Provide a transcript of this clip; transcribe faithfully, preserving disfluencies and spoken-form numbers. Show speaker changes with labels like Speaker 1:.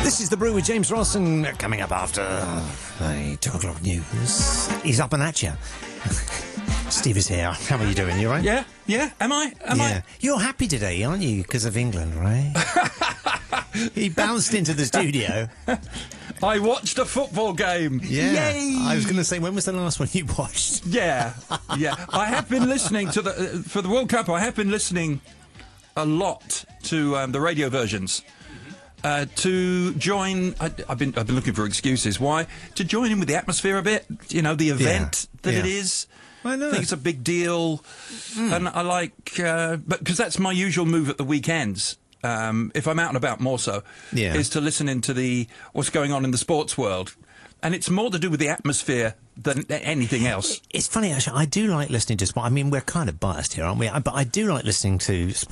Speaker 1: This is The Brew with James Ross, and coming up after the two o'clock news, he's up and at you. Steve is here. How are you doing? You all right?
Speaker 2: Yeah, yeah. Am I? Am
Speaker 1: yeah. You're happy today, aren't you? Because of England, right? He bounced into the studio.
Speaker 2: I watched a football game.
Speaker 1: Yeah.
Speaker 2: Yay!
Speaker 1: I was going to say, when was the last one you watched?
Speaker 2: Yeah, yeah. I have been listening to the uh, for the World Cup. I have been listening a lot to um, the radio versions. Uh, to join, I, I've been I've been looking for excuses. Why? To join in with the atmosphere a bit. You know, the event
Speaker 1: yeah.
Speaker 2: that
Speaker 1: yeah.
Speaker 2: it is.
Speaker 1: I know.
Speaker 2: I think it's a big deal, mm. and I like, uh, but because that's my usual move at the weekends. Um, if I'm out and about, more so,
Speaker 1: yeah.
Speaker 2: is to listen into the what's going on in the sports world, and it's more to do with the atmosphere than anything else.
Speaker 1: It's funny, actually. I do like listening to sport. I mean, we're kind of biased here, aren't we? But I do like listening to sport.